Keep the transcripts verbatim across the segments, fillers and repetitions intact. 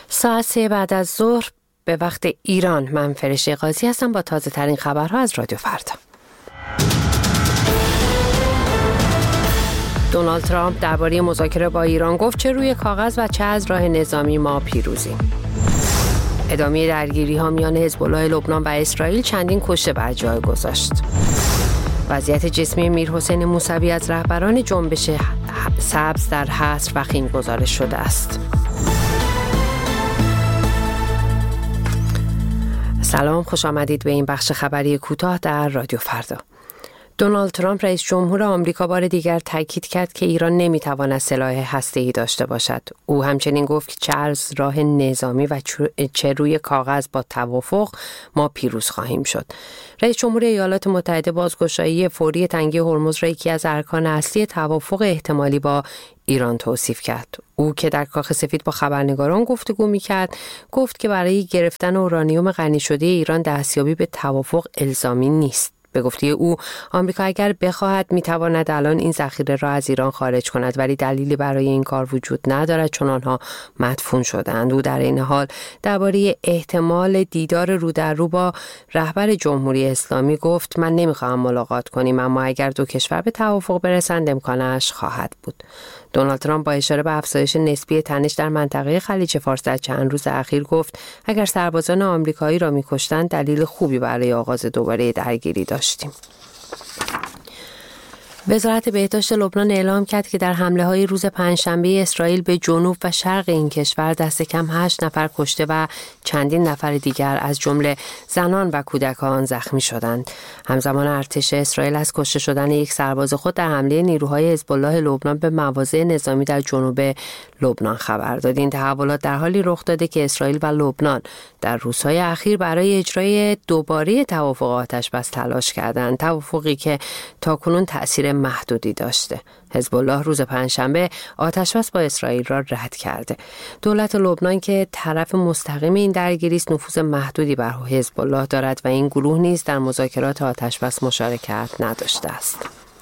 ساعت سه بعد از ظهر به وقت ایران. من فرشته قاضی هستم با تازه ترین خبرها از رادیو فردا. دونالد ترامپ درباره مذاکره با ایران گفت چه روی کاغذ و چه از راه نظامی ما پیروزیم. ادامه درگیری ها میان حزب الله لبنان و اسرائیل چندین کشته بر جای گذاشت. وضعیت جسمی میرحسین موسوی از رهبران جنبش سبز در حصر وخیم گزارش شده است. سلام، خوش آمدید به این بخش خبری کوتاه در رادیو فردا. دونالد ترامپ رئیس جمهور آمریکا بار دیگر تاکید کرد که ایران نمیتواند سلاح هسته‌ای داشته باشد. او همچنین گفت که چه از راه نظامی و چه روی کاغذ با توافق ما پیروز خواهیم شد. رئیس جمهور ایالات متحده بازگشایی فوری تنگه هرمز را یکی از ارکان اصلی توافق احتمالی با ایران توصیف کرد. او که در کاخ سفید با خبرنگاران گفتگو می‌کرد، گفت که برای گرفتن اورانیوم غنی شده ایران دستیابی به توافق الزامی نیست. به گفته او، آمریکا اگر بخواهد میتواند الان این ذخیره را از ایران خارج کند، ولی دلیلی برای این کار وجود ندارد چون آنها مدفون شده‌اند. او در این حال درباره احتمال دیدار رو در رو با رهبر جمهوری اسلامی گفت من نمیخواهم ملاقات کنیم، اما اگر دو کشور به توافق برسند امکانش خواهد بود. دونالد ترامپ با اشاره به افزایش نسبی تنش در منطقه خلیج فارس در چند روز اخیر گفت اگر سربازان آمریکایی را می‌کشتند دلیل خوبی برای آغاز دوباره درگیری داشتیم. وزارت بهداشت لبنان اعلام کرد که در حمله‌های روز پنجشنبه اسرائیل به جنوب و شرق این کشور دست کم هشت نفر کشته و چندین نفر دیگر از جمله زنان و کودکان زخمی شدند. همزمان ارتش اسرائیل از کشته شدن یک سرباز خود در حمله نیروهای حزب الله لبنان به مواضع نظامی در جنوب لبنان خبر داد. این تحولات در حالی رخ داده که اسرائیل و لبنان در روزهای اخیر برای اجرای دوباره توافق آتش‌بس تلاش کردند، توافقی که تاکنون تأثیر محدودی داشته. حزب الله روز پنجشنبه آتش‌بس با اسرائیل را رد کرده. دولت لبنان که طرف مستقیم این درگیری است نفوذ محدودی بر حزب الله دارد و این گروه نیز در مذاکرات آتش‌بس مشارکت نداشته است.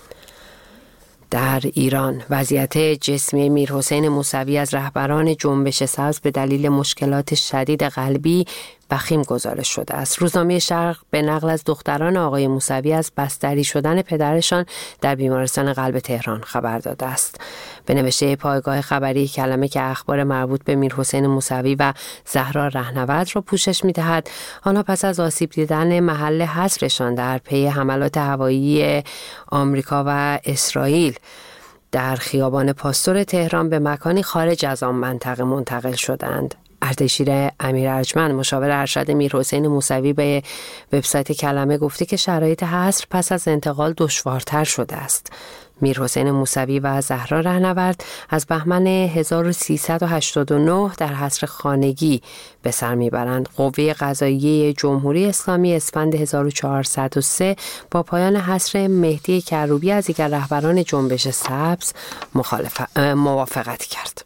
در ایران وضعیت جسمی میرحسین موسوی از رهبران جنبش سبز به دلیل مشکلات شدید قلبی وخیم گزارش شده است. روزنامه شرق به نقل از دختران آقای موسوی از بستری شدن پدرشان در بیمارستان قلب تهران خبر داده است. به نوشته پایگاه خبری کلمه که اخبار مربوط به میرحسین موسوی و زهرا رهنورد را پوشش می‌دهد، آنها پس از آسیب دیدن محل حصرشان در پی حملات هوایی آمریکا و اسرائیل در خیابان پاستور تهران به مکانی خارج از آن منطقه منتقل شدند. اردشیر امیر ارجمند مشاور ارشد میرحسین موسوی به وبسایت کلمه گفته که شرایط حصر پس از انتقال دشوارتر شده است. میرحسین موسوی و زهرا رهنورد از بهمن هزار و سیصد و هشتاد و نه در حصر خانگی به سر میبرند. قوه قضاییه جمهوری اسلامی اسفند هزار و چهارصد و سه با پایان حصر مهدی کروبی از دیگر رهبران جنبش سبز مخالفت موافقت کرد.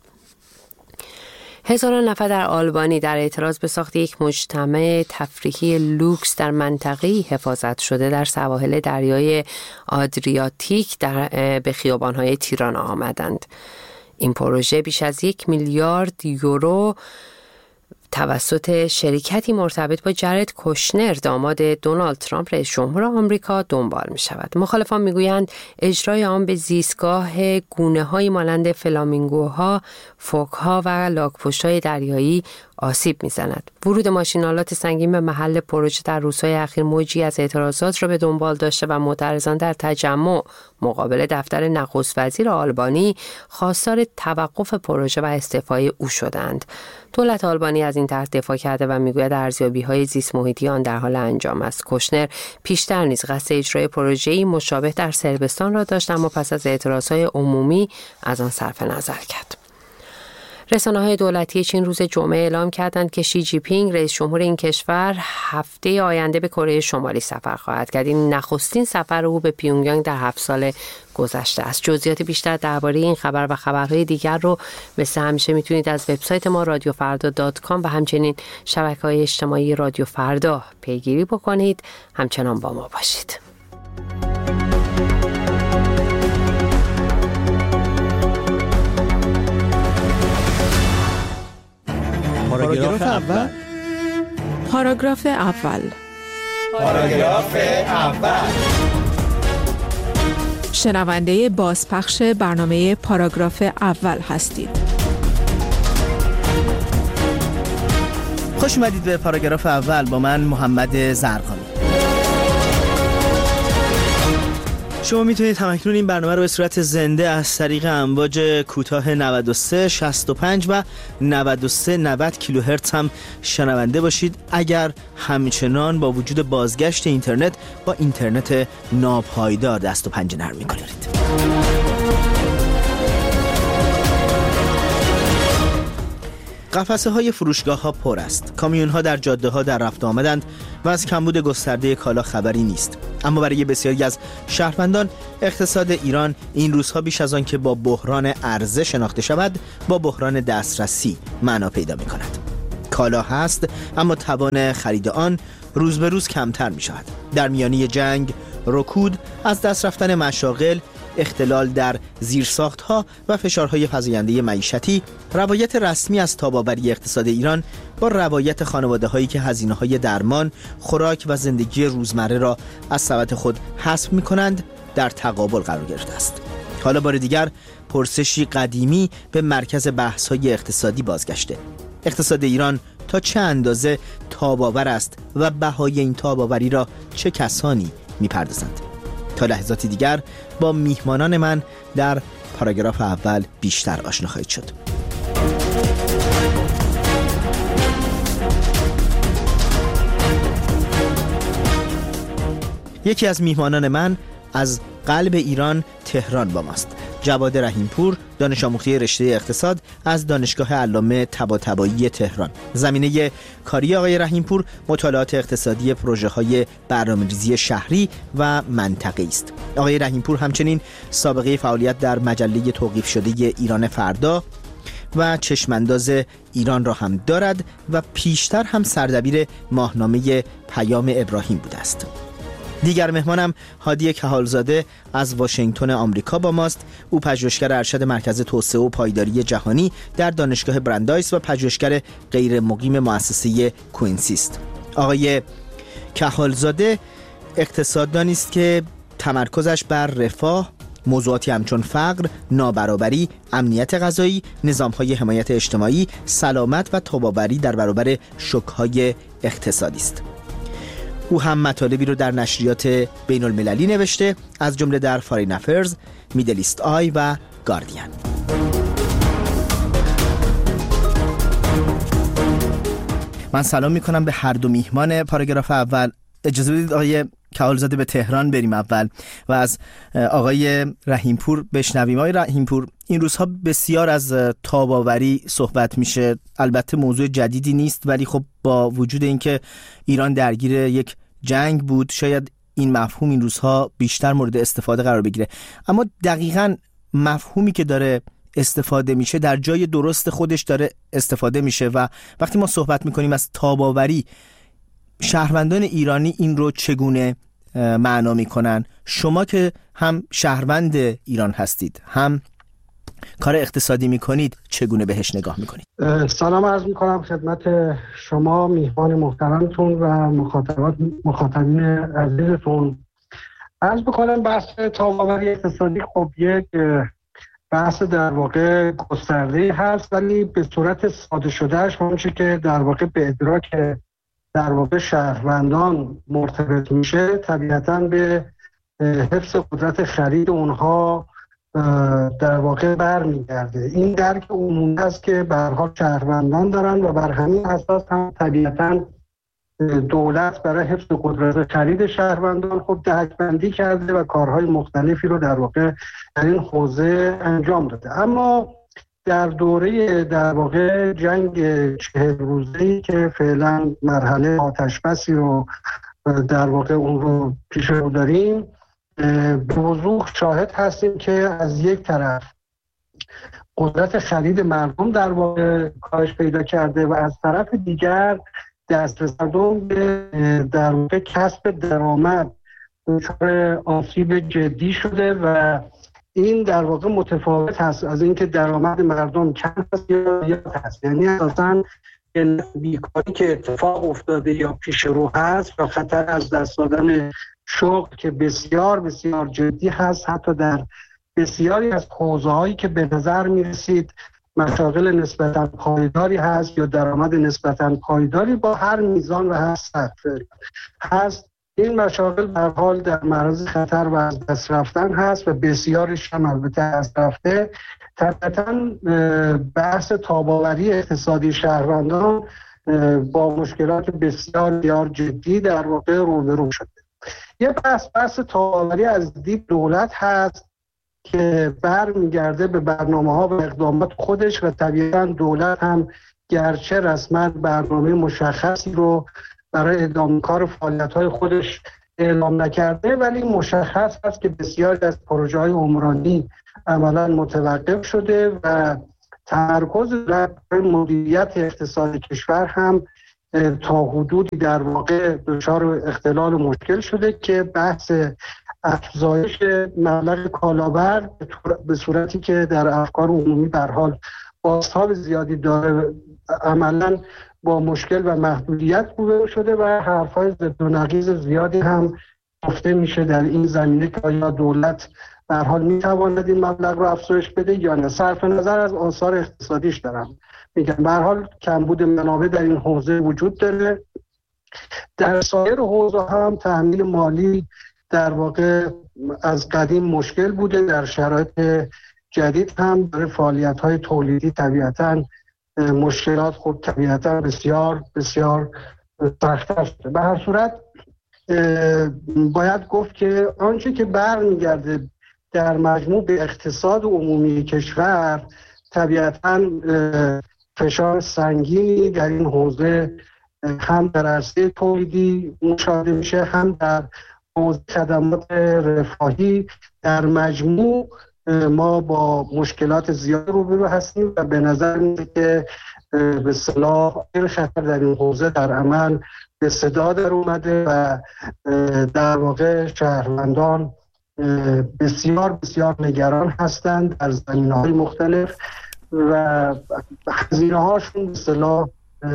هزاران نفر در آلبانی در اعتراض به ساخت یک مجتمع تفریحی لوکس در منطقه‌ای حفاظت شده در سواحل دریای آدریاتیک در به خیابان‌های تیرانا آمدند. این پروژه بیش از یک میلیارد یورو توسط شرکتی مرتبط با جرد کوشنر داماد دونالد ترامپ رئیس جمهور آمریکا دنبال می شود. مخالفان می گویند اجرای آن به زیستگاه گونه های مانند فلامینگوها، فوکها و لاک‌پشت‌های دریایی آسیب می‌زند. ورود ماشین‌آلات سنگین به محل پروژه در روزهای اخیر موجی از اعتراضات را به دنبال داشته و معترضان در تجمع مقابل دفتر نخست وزیر آلبانی خواستار توقف پروژه و استعفای او شدند. دولت آلبانی از این طرح دفاع کرده و میگوید ارزیابی‌های زیست محیطی آن در حال انجام است. کوشنر پیشتر نیز قصد اجرای پروژه‌ای مشابه در صربستان را داشت، اما پس از اعتراضات عمومی از آن صرف نظر کرد. رسانه‌های دولتی چین روز جمعه اعلام کردند که شی جی پینگ رئیس جمهور این کشور هفته آینده به کره شمالی سفر خواهد کرد. این نخستین سفر او به پیونگیانگ در هفت سال گذشته است. جزئیات بیشتر درباره این خبر و خبرهای دیگر رو مثل همیشه میتونید از وبسایت ما رادیو فردا دات کام و همچنین شبکه‌های اجتماعی رادیو فردا پیگیری بکنید. همچنان با ما باشید. پاراگراف اول. پاراگراف اول. پاراگراف اول. شنونده بازپخش برنامه پاراگراف اول هستید. خوش اومدید به پاراگراف اول با من محمد زرقامی. شما میتونید همکنون این برنامه رو به صورت زنده از طریق امواج کوتاه نود و سه شصت و پنج و نود و سه نود کیلوهرتز هم شنونده باشید اگر همچنان با وجود بازگشت اینترنت با اینترنت ناپایدار دست و پنجه نرم می‌کنید. قفسه های فروشگاه ها پر است. کامیون ها در جاده ها در رفت آمدند و از کمبود گسترده کالا خبری نیست. اما برای بسیاری از شهروندان اقتصاد ایران این روزها بیش از آن که با بحران عرضه شناخته شود با بحران دسترسی معنا پیدا می کند. کالا هست اما توان خرید آن روز به روز کمتر می شود. در میانه جنگ، رکود، از دست رفتن مشاغل، اختلال در زیرساخت‌ها و فشارهای فزاینده معیشتی، روایت رسمی از تاب‌آوری اقتصاد ایران با روایت خانواده‌هایی که هزینه‌های درمان، خوراک و زندگی روزمره را از سبد خود حذف می‌کنند در تقابل قرار گرفته است. حالا بار دیگر پرسشی قدیمی به مرکز بحث‌های اقتصادی بازگشته. اقتصاد ایران تا چه اندازه تاب‌آور است و بهای این تاب‌آوری را چه کسانی می‌پردازند؟ تا لحظاتی دیگر با میهمانان من در پاراگراف اول بیشتر آشنا خواهید شد. یکی از میهمانان من از قلب ایران تهران با ماست. جواد رحیمپور، دانش آموخته رشته اقتصاد از دانشگاه علامه طباطبایی تهران. زمینه کاری آقای رحیمپور مطالعات اقتصادی پروژه‌های برنامه‌ریزی شهری و منطقه‌ای است. آقای رحیمپور همچنین سابقه فعالیت در مجله توقیف شده ایران فردا و چشمانداز ایران را هم دارد و پیشتر هم سردبیر ماهنامه پیام ابراهیم بوده است. دیگر مهمانم هادی کهالزاده از واشنگتن آمریکا با ماست. او پژوهشگر ارشد مرکز توسعه و پایداری جهانی در دانشگاه برندایس و پژوهشگر غیر مقیم مؤسسه کوینسی است. آقای کهالزاده اقتصاددانی است که تمرکزش بر رفاه، موضوعاتی همچون فقر، نابرابری، امنیت غذایی، نظام‌های حمایت اجتماعی، سلامت و تاب‌آوری در برابر شوک‌های اقتصادی است. او هم مطالبی رو در نشریات بین المللی نوشته، از جمله در فارین افرز، میدل ایست آی و گاردین. من سلام میکنم به هر دو میهمان پاراگراف اول. اجازه بدید آقای کهالزاده به تهران بریم اول و از آقای رحیمپور بشنویم. آقای رحیمپور، این روزها بسیار از تاب‌آوری صحبت میشه. البته موضوع جدیدی نیست، ولی خب با وجود اینکه ایران درگیر یک جنگ بود شاید این مفهوم این روزها بیشتر مورد استفاده قرار بگیره. اما دقیقاً مفهومی که داره استفاده میشه در جای درست خودش داره استفاده میشه و وقتی ما صحبت میکنیم از تاب‌آوری، شهروندان ایرانی این رو چگونه معنا میکنن؟ شما که هم شهروند ایران هستید هم کار اقتصادی میکنید، چگونه بهش نگاه میکنید؟ سلام عرض میکنم خدمت شما میهمان محترمتون و مخاطبات مخاطبین عزیزتون. عرض بکنم بحث تاب‌آوری اقتصادی خب یک بحث در واقع گسترده هست، ولی به صورت ساده شدهش اونچه که در واقع به ادراک در واقع شهروندان مرتبط میشه طبیعتاً به حفظ قدرت خرید اونها در واقع برمیگرده. این درک عمومی است که به هر حال شهروندان دارن و بر همین اساس هم طبیعتاً دولت برای حفظ قدرت خرید شهروندان خب دهک‌بندی کرده و کارهای مختلفی رو در واقع در این حوزه انجام داده. اما در دوره در واقع جنگ چهل روزه‌ای که فعلا مرحله آتش‌بسی رو در واقع اون رو پیش رو داریم، به وضوح شاهد هستیم که از یک طرف قدرت خرید مردم در واقع کاهش پیدا کرده و از طرف دیگر دسترس مردم به در واقع کسب درآمد دچار آسیب جدی شده و این در واقع متفاوت هست از اینکه درآمد مردم کم هست یا زیاد هست. یعنی اساساً بیکاری که اتفاق افتاده یا پیش رو هست و خطر از دست دادن شغل که بسیار بسیار جدی هست، حتی در بسیاری از حوزه‌هایی که به نظر می‌رسید مشاغل نسبتاً پایداری هست یا درآمد نسبتاً پایداری با هر میزان و هر سطح هست، این مشاغل در حال در معرض خطر و از دست رفتن هست و بسیارش هم البته از رفته. طبعاً بحث تاب‌آوری اقتصادی شهروندان با مشکلات بسیار بسیار جدی در واقع روبرو شده. یه بحث بحث تاب‌آوری از دید دولت هست که برمیگرده به برنامه‌ها و اقدامات خودش و طبیعتاً دولت هم گرچه رسما برنامه مشخصی رو برای ادامه کار فعالیت‌های خودش اعلام نکرده، ولی مشخص است که بسیاری از پروژه‌های عمرانی عملاً متوقف شده و تمرکز بر مدیریت اقتصاد کشور هم تا حدودی در واقع دچار اختلال و مشکل شده که بحث افزایش مبلغ کالابر به صورتی که در افکار عمومی به هر حال بازتاب زیادی داره عملاً با مشکل و محدودیت روبرو شده و حرف‌های ضد و نقیض زیادی هم گفته میشه در این زمینه که آیا دولت به هر حال میتواند این مبلغ رو افزایش بده یا نه. صرف نظر از آثار اقتصادیش دارم میگم، به هر حال کمبود منابع در این حوزه وجود داره. در سایر حوزه هم تأمین مالی در واقع از قدیم مشکل بوده، در شرایط جدید هم برای فعالیت‌های تولیدی طبیعتاً مشکلات خود طبیعتاً بسیار بسیار سخت‌تر شده. به هر صورت باید گفت که آنچه که برمیگرده در مجموع به اقتصاد عمومی کشور طبیعتاً فشار سنگینی در این حوزه هم در عرصه تولیدی مشاهده میشه، هم در حوزه خدمات رفاهی. در مجموع ما با مشکلات زیاد روبرو هستیم و به نظر میاد که به اصطلاح خطر در این حوزه در عمل به صدا در اومده و در واقع شهروندان بسیار بسیار نگران هستند در زمینه‌های مختلف و هزینه‌هاشون به اصطلاح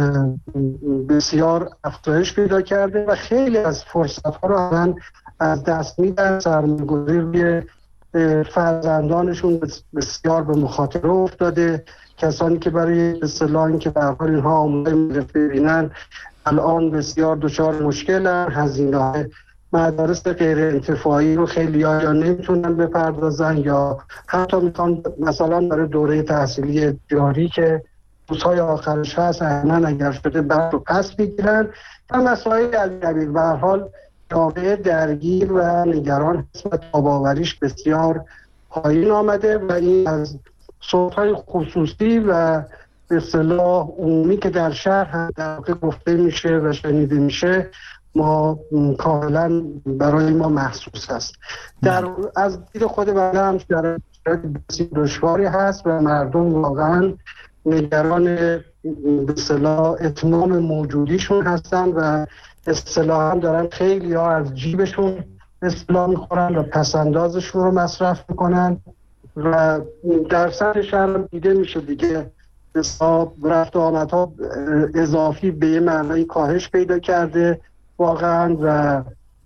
بسیار افزایش پیدا کرده و خیلی از فرصت‌ها رو الان از دست میدن. سرمایه‌گذاری فرزندانشون بسیار به مخاطره افتاده. کسانی که برای به اصطلاح اینکه به هر حال اینها آموزش مدرسه ببینن الان بسیار دچار مشکلن. هزینه‌های مدارس غیر انتفاعی رو خیلی ها یا نمیتونن بپردازن یا حتی میخوان مثلا برای دوره تحصیلی جاری که روزهای آخرش هست احیانا اگر شده بعد رو پس بگیرن و مسائل از قبیل. به هر حال جامعه درگیر و نگران هست و تاب‌آوریش بسیار پایین آمده و این از صوت‌های خصوصی و به اصطلاح عمومی که در شهر هم در واقع گفته میشه و شنیده میشه ما کاملا برای ما محسوس هست. در از دید خود بنده هم شرایط بسیار دشواری هست و مردم واقعا نگران به اصطلاح اتمام موجودیشون هستن و اصطلاحاً دارن خیلی ها از جیبشون اصطلاح میخورن و پسندازشون رو مصرف میکنن و در سطح شهر دیده میشه دیگه حساب رفت و آمدها اضافی به معنای کاهش پیدا کرده واقعا و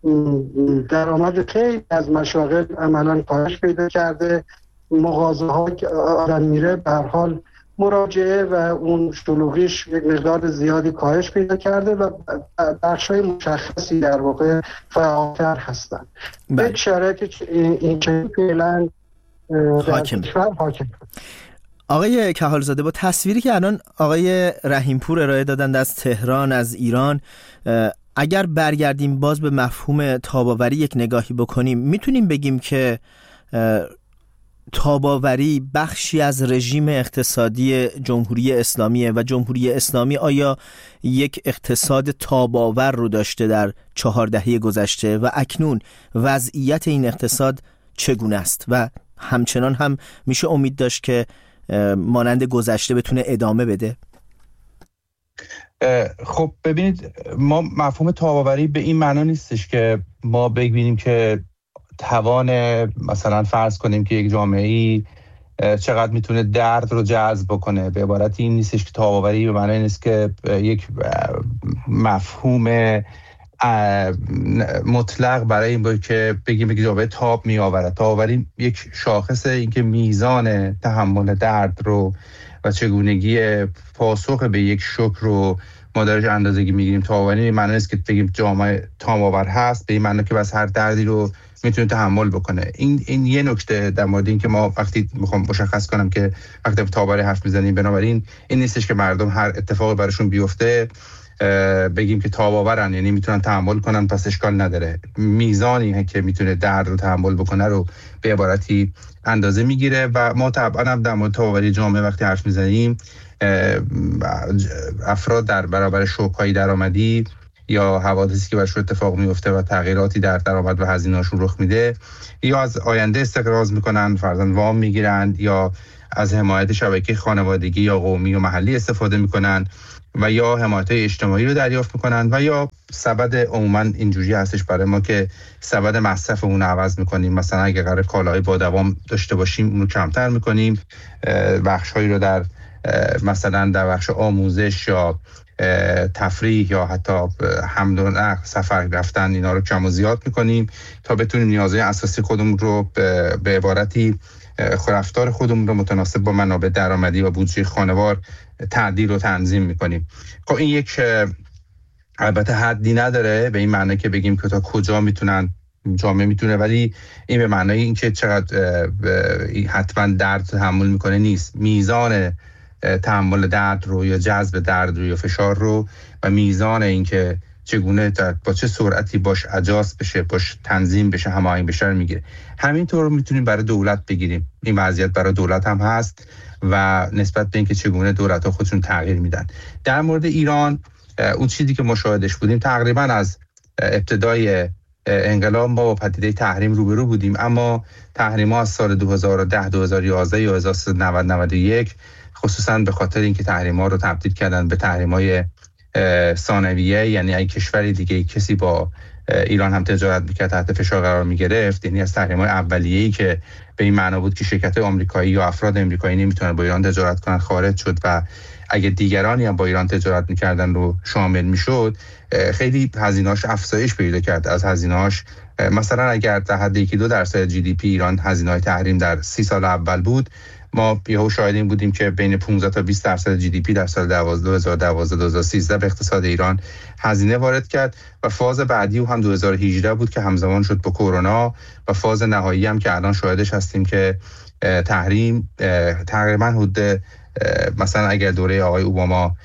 درآمد خیلی از مشاغل عملاً کاهش پیدا کرده. مغازه ها که آدم میره به هر حال مراجعه و اون شلوغیش یک مقدار زیادی کاهش پیدا کرده و بخشای مشخصی در واقع فعالتر هستن. به شرایط این که فعلا حاکم حاکم آقای کهالزاده، با تصویری که الان آقای رحیمپور ارائه دادند از تهران، از ایران، اگر برگردیم باز به مفهوم تاب‌آوری یک نگاهی بکنیم، میتونیم بگیم که تاب‌آوری بخشی از رژیم اقتصادی جمهوری اسلامیه و جمهوری اسلامی آیا یک اقتصاد تاب‌آور رو داشته در چهار دهه گذشته و اکنون وضعیت این اقتصاد چگونه است و همچنان هم میشه امید داشت که مانند گذشته بتونه ادامه بده؟ خب ببینید، ما مفهوم تاب‌آوری به این معنا نیستش که ما ببینیم که توان مثلا فرض کنیم که یک جامعه‌ای چقدر میتونه درد رو جذب بکنه. به عبارت این نیستش که تاب‌آوری به معنی نیست که یک مفهوم مطلق برای این باید که بگیم بگیم جواب تاب می آورد. تاب‌آوری یک شاخصه، این که میزان تحمل درد رو و چگونگی پاسخ به یک شوک رو ما درش اندازه‌گیری میگیریم. تاب‌آوری به معنی نیست که بگیم جامعه تاب‌آور هست، به این معنی که بس هر دردی رو میتونه تحمل بکنه. این این یه نکته در مورد این که ما وقتی میخوام مشخص کنم که وقتی تاب‌آوری حرف میزنیم، بنابراین این نیستش که مردم هر اتفاقی براشون بیفته بگیم که تاب‌آورن، یعنی میتونن تحمل کنن پس اشکال نداره. میزانی که میتونه درد رو تحمل بکنه رو به عبارتی اندازه میگیره و ما طبعا هم در مورد تاب‌آوری جامعه وقتی حرف میزنیم، افراد در برابر شوک‌های درآمدی یا حوادثی که براشون اتفاق میفته و تغییراتی در درآمد و هزینه‌هاشون رخ میده، یا از آینده استقراض میکنن، فرضاً وام میگیرن، یا از حمایت شبکه خانوادگی یا قومی و محلی استفاده میکنن و یا حمایت اجتماعی رو دریافت میکنن و یا سبد عموما اینجوری هستش برای ما که سبد مصرف اون رو عوض میکنیم. مثلا اگه قرار کالای با دوام داشته باشیم اون رو کمتر میکنیم، بخش‌هایی رو در مثلا در بخش آموزش یا تفریح یا حتی حمل و نقل، سفر رفتن، اینا رو کم و زیاد میکنیم تا بتونیم نیازهای اساسی خودمون رو به عبارتی رفتار خودمون رو متناسب با منابع درآمدی و بودجه خانوار تعدیل و تنظیم میکنیم. خب این یک البته حدی نداره به این معنی که بگیم که تا کجا میتونن جامعه میتونه، ولی این به معنی این که چقدر حتما درد تحمل میکنه نیست. میزان تحمل درد رو یا جذب درد رو یا فشار رو و میزان این که چگونه با چه سرعتی باش اجاست بشه، باش تنظیم بشه، هماهنگ بشه رو میگیره. همینطور میتونیم برای دولت بگیریم. این وضعیت برای دولت هم هست و نسبت به اینکه چگونه دولت‌ها خودشون تغییر میدن. در مورد ایران اون چیزی که مشاهدش بودیم تقریبا از ابتدای انقلاب ما با پدیده تحریم روبرو بودیم، اما تحریم‌ها از سال دو هزار و ده دو هزار و یازده یا هزار و سیصد و نود نود و یک خصوصا به خاطر اینکه تحریم‌ها رو تبدیل کردن به تحریم‌های ثانویه، یعنی اگه کشوری دیگه کسی با ایران هم تجارت میکرد تحت فشار قرار میگرفت، یعنی از تحریم‌های اولیه‌ای که به این معنا بود که شرکت‌های آمریکایی یا افراد آمریکایی نمیتونن با ایران تجارت کنن خارج شد و اگه دیگرانی هم با ایران تجارت میکردن رو شامل میشد، خیلی هزینه‌اش افزایش پیدا کرد. از هزینه‌اش مثلا اگر در حد یک دو درصد جی دی پی ایران هزینه‌های تحریم در سی سال اول بود، ما یهو شاهد این بودیم که بین پانزده تا بیست درصد جی دی پی در سال دو هزار و دوازده دو هزار و سیزده به اقتصاد ایران هزینه وارد کرد و فاز بعدی هم دو هزار و هجده بود که همزمان شد با کرونا و فاز نهایی هم که الان شاهدش هستیم که تحریم تقریبا حدود مثلا اگر دوره آقای اوباما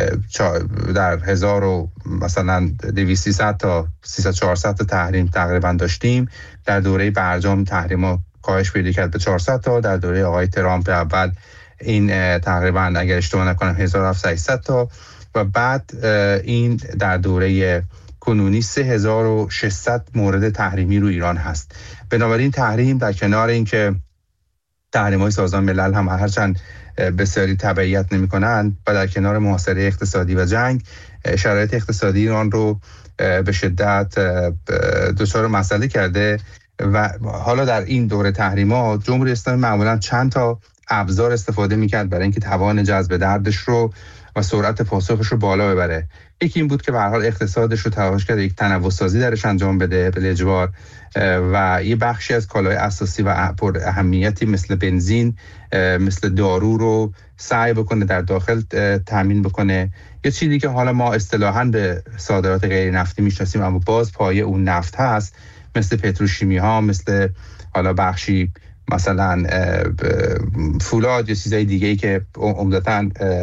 در هزار و مثلا دویست سیصد تا سیصد چهارصد تا تحریم تقریبا داشتیم، در دوره برجام تحریم‌ها کاهش پیدا کرد به چهارصد تا، در دوره آقای ترامپ اول این تقریبا اگر اشتباه نکنم هزار و هفتصد تا و بعد این در دوره کنونی سه هزار و ششصد مورد تحریمی رو ایران هست. بنابراین تحریم در کنار اینکه تحریم‌های سازمان ملل هم هرچند بسیاری تبعیت نمی‌کنند و در کنار محاصره اقتصادی و جنگ، شرایط اقتصادی ایران رو به شدت دچار مسئله کرده و حالا در این دوره تحریم‌ها جمهوری اسلامی معمولاً چند تا ابزار استفاده می‌کرد برای اینکه توان جذب دردش رو و سرعت پاسخش رو بالا ببره. یکی این بود که به هر حال اقتصادش رو تلاش کرد یک تنوع‌سازی درش انجام بده به اجبار و یه بخشی از کالای اساسی و پر اهمیتی مثل بنزین، مثل دارو رو سعی بکنه در داخل تامین بکنه. یه چیزی که حالا ما اصطلاحاً به صادرات غیر نفتی میشناسیم اما باز پایه اون نفت هست، مثل پتروشیمی ها، مثل حالا بخشی مثلا فولاد یا چیزای دیگه‌ای که عمدتاً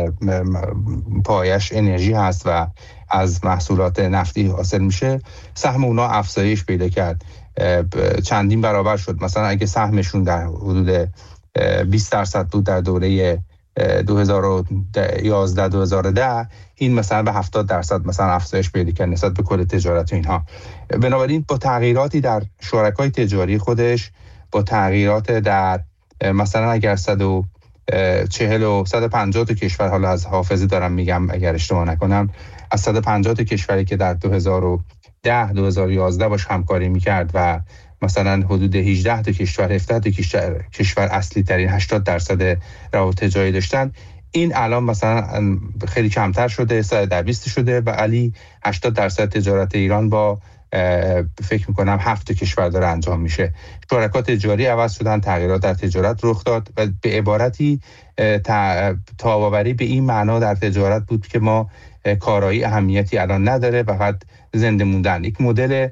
پایش انرژی هست و از محصولات نفتی حاصل میشه، سهم اونا افزایش پیدا کرد، چندین برابر شد. مثلا اگه سهمشون در حدود بیست درصد بود در دوره دو هزار و یازده دو هزار و ده، این مثلا به هفتاد درصد مثلا افزایش پیدا کرد نسبت به کل تجارت و اینها. بنابراین با تغییراتی در شرکای تجاری خودش، با تغییرات در مثلا اگر صد و چهل و صد و پنجاه تا کشور، حالا از حافظه دارم میگم اگر اشتباه نکنم، از صد و پنجاه تا کشوری که در دو هزار و ده دو هزار و یازده باش همکاری میکرد و مثلا حدود هجده تا کشور، هفده تا کشور, کشور اصلی ترین هشتاد درصد روابط تجاری داشتن، این الان مثلا خیلی کمتر شده، صد و بیست شده و علی هشتاد درصد تجارت ایران با فکر میکنم هفت کشور داره انجام میشه. شرکات تجاری عوض شدن، تغییرات در تجارت رخ داد و به عبارتی تاباوری به این معنا در تجارت بود که ما کارایی اهمیتی الان نداره، فقط زنده موندن. یک مدل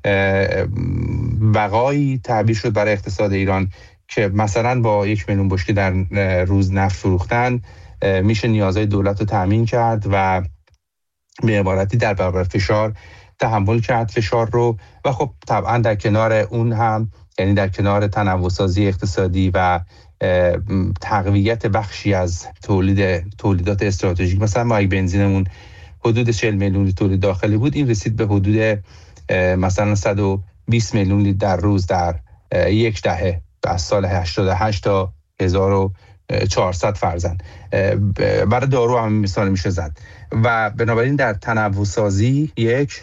بقایی تعبیر شد برای اقتصاد ایران که مثلا با یک میلیون بشکه در روز نفت فروختن میشه نیازهای دولت رو تامین کرد و به عبارتی در برابر فشار تحمل کرد فشار رو. و خب طبعا در کنار اون هم، یعنی در کنار تنوع‌سازی اقتصادی و تقویت بخشی از تولید تولیدات استراتژیک، مثلا ما اگه بنزینمون حدود چهل میلیون لیتر تولید داخلی بود، این رسید به حدود مثلا صد و بیست میلیون لیتر در روز در یک دهه، از سال هشتاد و هشت تا هزار و چهارصد فرزن. برای دارو هم مثال میشه زد. و بنابراین در تنوع سازی یک